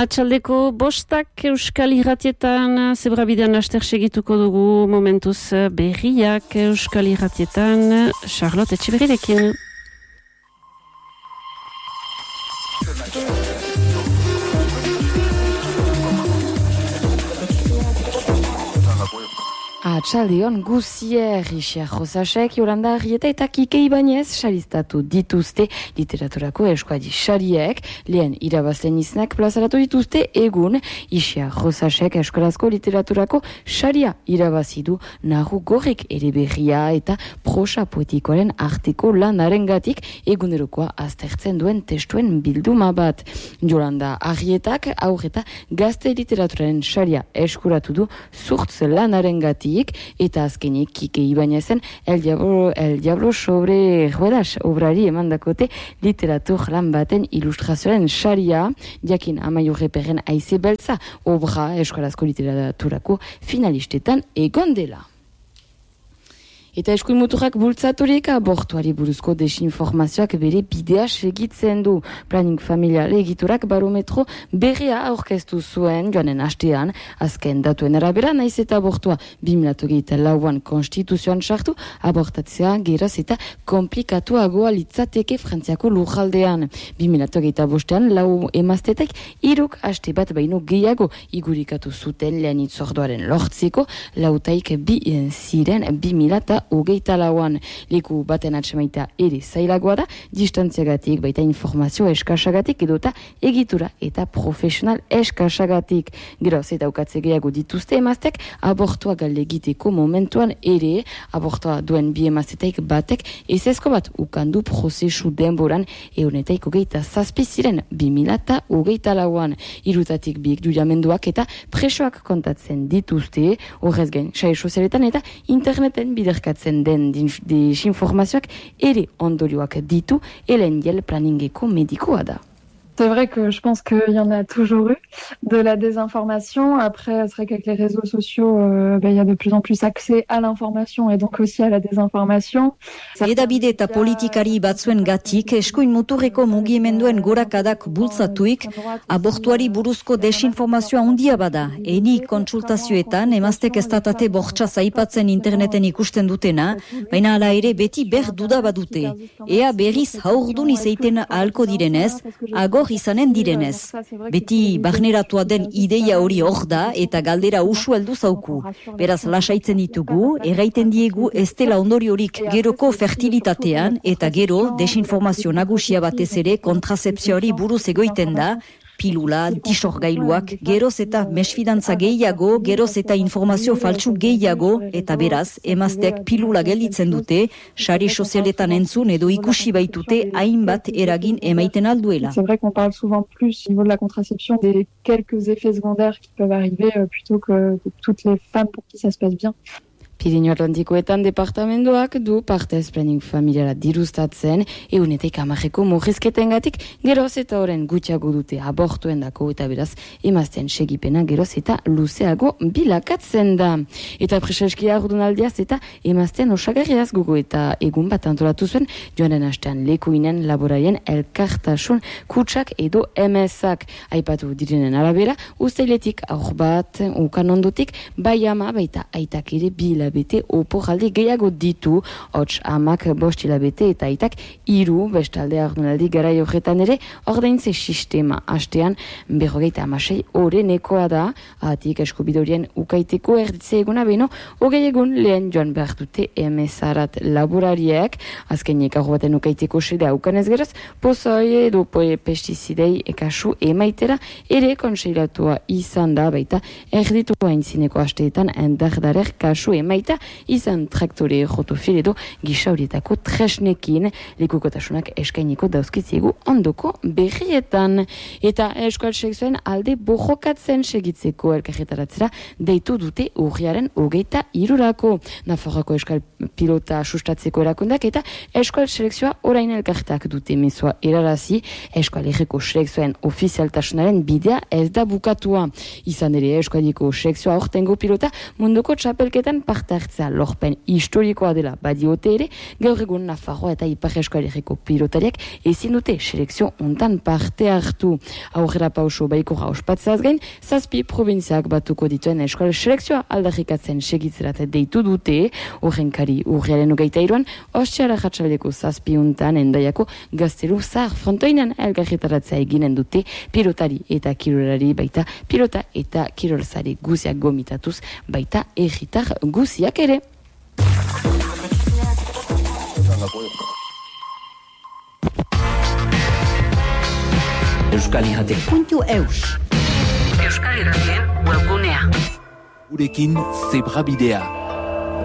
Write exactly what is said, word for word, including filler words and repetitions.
Atxaldeko bostak Euskal Irratietan, zebrabidean laster segituko dugu momentuz berriak Euskal Irratietan, Charlotte Etxeberrirekin. Atxaldion guzier, Ixia Josasek, Jolanda Arrieta eta Kike Ibanez sariztatu dituzte literaturako eskuadi sariek, lehen irabazlen iznak plazaratu dituzte egun, Ixia Josasek eskolazko literaturako saria irabazidu nahu gorrik ere berria eta prosa poetikoaren arteko lanaren gatik egunerokoa aztertzen duen testuen bilduma bat. Jolanda Arrietak aurreta gazte literaturaren saria eskuratu du zurtz lanaren gatik, eta azkenik Kike Ibanezen El Diablo, El Diablo sobre ruedas obrari emandakote literatur lan baten ilustrazioaren saria, jakin Amaiur Reperen aize beltza obra eskolazko literaturako finalistetan egon dela. Eta eskuin muturrak bultzaturik abortuari buruzko desinformazioak bere bidea segitzen du. Planning familial egiturak barometro berria aurkeztu zuen joanen hastean, azken datuen arabera naiz eta abortua bi mila hogeita lauan konstituzioan sartu, abortatzea geraz eta komplikatuagoa litzateke Frantziako lurraldean. bi mila hogeita bostean lau emaztetek hiruk haste bat baino gehiago igurikatu zuten lehen itzordoaren lortzeko, lautaik bi ziren bi mila hogeita lauan. Leku baten atsemaita ere zailagoa da, distantziagatik, baita informazio eskasagatik edota egitura eta profesional eskasagatik. Geroz eta ukatze gehiago dituzte emaztek, abortua galde egiteko momentuan ere, abortua duen bi emaztetaik batek, ezezko bat ukandu prozesu denboran eunetaik hogeita zazpi ziren bi mila hogeita lauan. Irutatik biek dudiamenduak eta presoak kontatzen dituzte, horrez gain, saio sozialetan eta interneten biderka den desinformazioak ere ondorioak ditu Helen Yel planningeko medikoa da. C'est vrai que je pense qu'il y en a toujours eu de la désinformation. Après, c'est vrai qu'avec les réseaux sociaux, euh, ben, il y a de plus en plus accès à l'information et donc aussi à la désinformation. Edabide eta politikari batzuen gatik, eskuin muturreko mugimenduen gorakadak bultzatuik, abortuari buruzko desinformazioa handia bada. Eni kontsultazioetan, emaztek ez datate bortxa zaipatzen interneten ikusten dutena, baina ala ere beti ber duda badute. Ea berriz haurdun izaiten ahalko direnez, agor izanen direnez. Beti barneratua den ideia hori hor da eta galdera usu heldu zauku. Beraz lasaitzen ditugu, erraiten diegu ez dela ondoriorik geroko fertilitatean eta gero desinformazio nagusia batez ere kontrazepzioari buruz egoiten da, pilula, disorgailuak, geroz eta mesfidantza gehiago, geroz eta informazio faltsu gehiago, eta beraz, emazteak pilula gelditzen dute, sare sozialetan entzun edo ikusi baitute hainbat eragin emaiten alduela. C'est vrai qu'on parle souvent plus au niveau de la contraception des quelques effets secondaires qui peuvent arriver euh, plutôt que de toutes les femmes pour qui ça se passe bien. Pirinio Atlantikoetan departamendoak du partez planning familiara dirustatzen, eunetek amarreko murrizketengatik geroz eta horren gutxiago dute abortuen dako eta beraz emazten segipena geroz eta luzeago bilakatzen da. Eta preseskia ardunaldiaz eta emazten osagarriaz gugu eta egun bat antolatu zuen joanen hastean lekuinen laborarien elkartasun kutsak edo M S-ak. Aipatu direnen arabera, usteiletik aur bat, ukan ondotik, bai ama baita aitak ere bila bete oporaldi gehiago ditu, hots amak bost hilabete eta aitak hiru bestalde ardunaldi garai horretan ere ordaintze sistema hastean berrogeita amasei orenekoa da, ahatik eskubidorien ukaiteko erditze eguna beno, hogei egun lehen joan behar dute emezarat laborariek, azkenik aur baten ukaiteko sedea ukanez geraz, pozoi edo poe pestizidei ekasu emaitera ere konseilatua izan da baita erditu haintzineko hasteetan endardarer kasu emaitera baita izan traktore jotofil edo gisa horietako tresnekin lekukotasunak eskainiko dauzkitziegu ondoko berrietan. Eta Euskal Selekzioen alde borrokatzen segitzeko elkarretaratzera deitu dute urriaren hogeita hirurako. Nafarroako Euskal Pilota sustatzeko erakundak eta Euskal Selekzioa orain elkarretak dute mezua erarazi Euskal Herriko Selekzioen ofizialtasunaren bidea ez da bukatua. Izan ere Euskaliko Selekzioa ortengo pilota munduko txapelketan parte parte hartzea lorpen historikoa dela badiote ere, gaur egun Nafarroa eta Ipar Euskal Herriko pilotariak ezin dute selekzio untan parte hartu. Aurrera pauso baikorra ospatzeaz gain, zazpi provintziak batuko dituen eskal selekzioa aldarrikatzen segitzerat deitu dute, horrenkari urriaren ugeita iruan, ostiara jatsaleko zazpi untan endaiako gaztelu zahar frontoinan elgarritaratzea eginen dute pilotari eta kirolari baita pilota eta kirolzari guziak gomitatuz baita erritar guziak ere. Euskal Irratek puntu eus. Euskal Irratien webgunea. Urekin Zebrabidea.